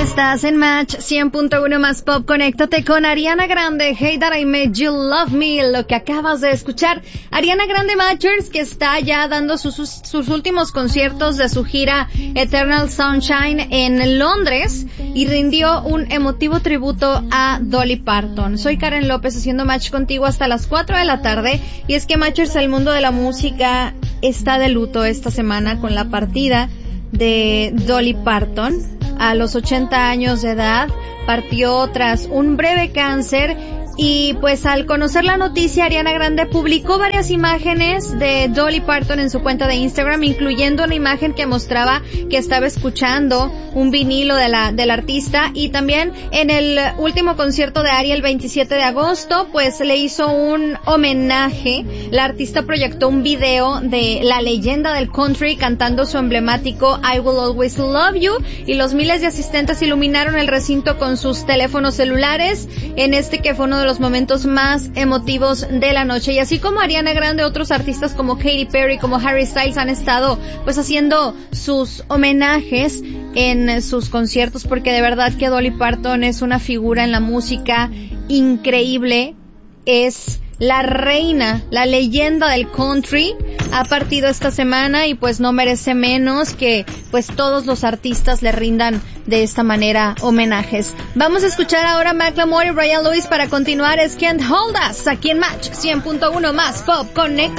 Estás en Match 100.1 más Pop. Conéctate con Ariana Grande, Hey That I Made You Love Me, lo que acabas de escuchar. Ariana Grande Matchers, que está ya dando sus últimos conciertos de su gira Eternal Sunshine en Londres y rindió un emotivo tributo a Dolly Parton. Soy Karen López haciendo Match contigo hasta las 4 de la tarde, y es que Matchers, el mundo de la música está de luto esta semana con la partida de Dolly Parton. A los 80 años de edad partió tras un breve cáncer, y pues al conocer la noticia, Ariana Grande publicó varias imágenes de Dolly Parton en su cuenta de Instagram, incluyendo una imagen que mostraba que estaba escuchando un vinilo de la artista, y también en el último concierto de Ari el 27 de agosto, pues le hizo un homenaje. La artista proyectó un video de la leyenda del country cantando su emblemático I Will Always Love You, y los miles de asistentes iluminaron el recinto con sus teléfonos celulares en que fue uno de los momentos más emotivos de la noche. Y así como Ariana Grande, otros artistas como Katy Perry, como Harry Styles han estado pues haciendo sus homenajes en sus conciertos, porque de verdad que Dolly Parton es una figura en la música increíble. Es la reina, la leyenda del country. Ha partido esta semana y pues no merece menos que pues todos los artistas le rindan de esta manera homenajes. Vamos a escuchar ahora Macklemore y Ryan Lewis para continuar. Es Can't Hold Us aquí en Match 100.1 más Pop Connect.